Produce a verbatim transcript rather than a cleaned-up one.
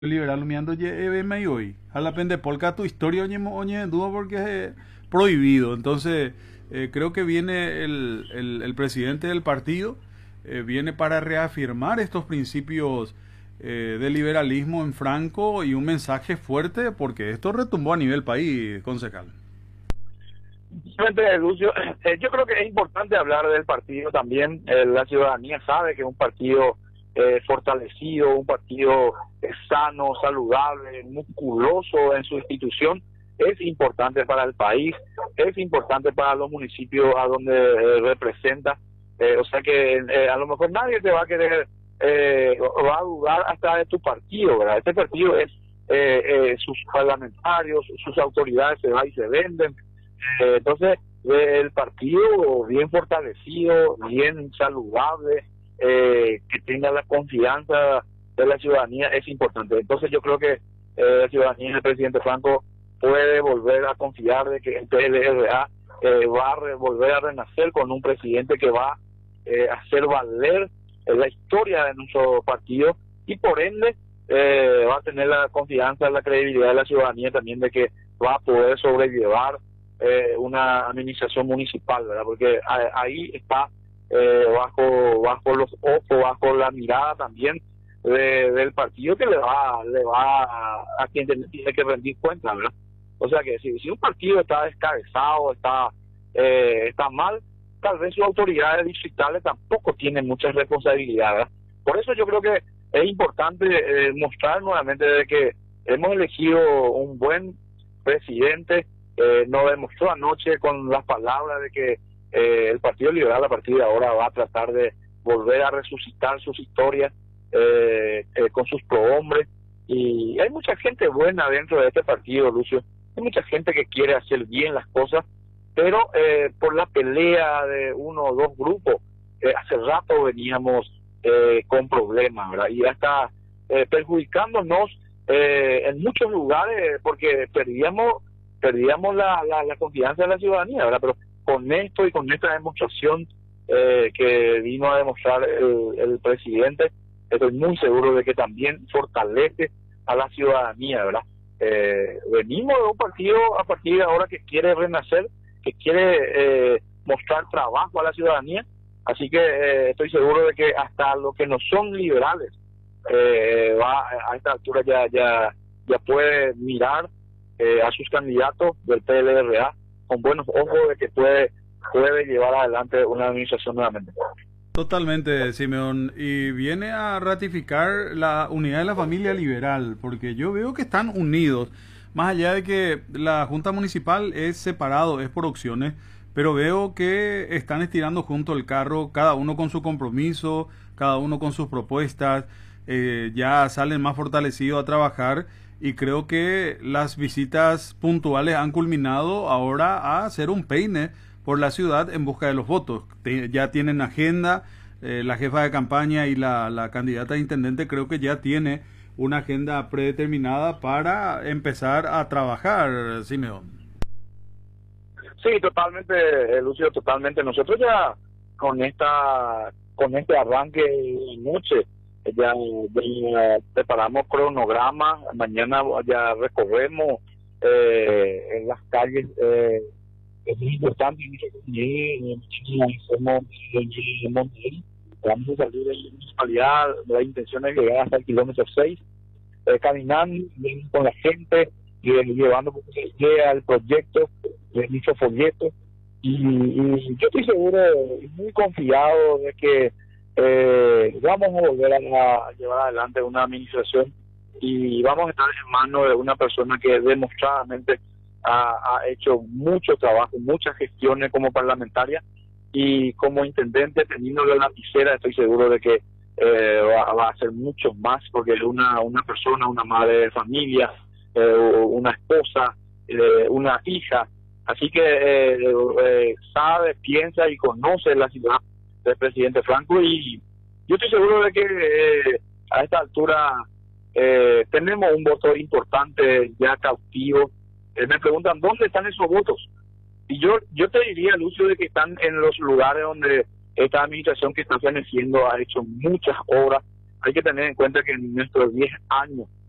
liberal miando ye me hoy a la pende polka tu historia oye oye dudo porque es eh, prohibido. Entonces eh, creo que viene el, el, el presidente del partido eh, viene para reafirmar estos principios eh, de liberalismo en Franco y un mensaje fuerte porque esto retumbó a nivel país, concejal. Simplemente, Lucio, eh, yo creo que es importante hablar del partido también. Eh, la ciudadanía sabe que es un partido eh, fortalecido, un partido eh, sano, saludable, musculoso en su institución. Es importante para el país, es importante para los municipios a donde eh, representa. Eh, o sea que eh, a lo mejor nadie te va a querer, eh, va a dudar hasta de tu partido, ¿verdad? Este partido es, eh, eh, sus parlamentarios, sus autoridades se van y se venden. Eh, entonces, eh, el partido bien fortalecido, bien saludable, eh, que tenga la confianza de la ciudadanía es importante. Entonces, yo creo que eh, la ciudadanía del presidente Franco puede volver a confiar de que el P L R A eh, va a re- volver a renacer con un presidente que va eh, a hacer valer eh, la historia de nuestro partido y por ende eh, va a tener la confianza, la credibilidad de la ciudadanía también de que va a poder sobrellevar Eh, una administración municipal, ¿verdad? Porque a, ahí está eh, bajo bajo los ojos, bajo la mirada también de, del partido que le va le va a, a quien tiene que rendir cuentas, ¿verdad? O sea que si, si un partido está descabezado, está eh, está mal, tal vez sus autoridades distritales tampoco tienen muchas responsabilidades, ¿verdad? Por eso yo creo que es importante eh, mostrar nuevamente de que hemos elegido un buen presidente. Eh, nos demostró anoche con las palabras de que eh, el Partido Liberal a partir de ahora va a tratar de volver a resucitar sus historias eh, eh, con sus prohombres. Y hay mucha gente buena dentro de este partido, Lucio. Hay mucha gente que quiere hacer bien las cosas, pero eh, por la pelea de uno o dos grupos, eh, hace rato veníamos eh, con problemas, ¿verdad? Y hasta eh, perjudicándonos eh, en muchos lugares porque perdíamos perdíamos la, la, la confianza de la ciudadanía, ¿verdad? Pero con esto y con esta demostración eh, que vino a demostrar el, el presidente, estoy muy seguro de que también fortalece a la ciudadanía, ¿verdad? Eh, venimos de un partido a partir de ahora que quiere renacer, que quiere eh, mostrar trabajo a la ciudadanía, así que eh, estoy seguro de que hasta los que no son liberales eh, va a esta altura ya ya ya puede mirar Eh, a sus candidatos del P L R A con buenos ojos de que puede puede llevar adelante una administración nuevamente. Totalmente, Simeón. Y viene a ratificar la unidad de la familia liberal, porque yo veo que están unidos, más allá de que la Junta Municipal es separado, es por opciones, pero veo que están estirando junto el carro, cada uno con su compromiso, cada uno con sus propuestas, eh, ya salen más fortalecidos a trabajar. Y creo que las visitas puntuales han culminado ahora a hacer un peine por la ciudad en busca de los votos. Te, ya tienen agenda, eh, la jefa de campaña y la, la candidata a intendente creo que ya tiene una agenda predeterminada para empezar a trabajar, Simeón. Sí, totalmente, eh, Lucio, totalmente. Nosotros ya con esta con este arranque de noche ya, ya preparamos cronograma, mañana ya recorremos eh, en las calles, eh, es muy importante, somos de Monterrey, vamos a salir de la municipalidad, la intención es llegar hasta el kilómetro seis, eh, caminando con la gente, eh, llevando idea, el proyecto, de dicho folleto, y, y yo estoy seguro y muy confiado de que Eh, vamos a volver a, a llevar adelante una administración y vamos a estar en manos de una persona que demostradamente ha, ha hecho mucho trabajo, muchas gestiones como parlamentaria y como intendente teniendo la lapicera estoy seguro de que eh, va, va a hacer mucho más porque es una, una persona, una madre de familia, eh, una esposa, eh, una hija, así que eh, eh, sabe, piensa y conoce la ciudad del presidente Franco y yo estoy seguro de que eh, a esta altura eh, tenemos un voto importante ya cautivo. Eh, me preguntan dónde están esos votos y yo yo te diría, Lucio, de que están en los lugares donde esta administración que está feneciendo ha hecho muchas obras. Hay que tener en cuenta que en nuestros diez años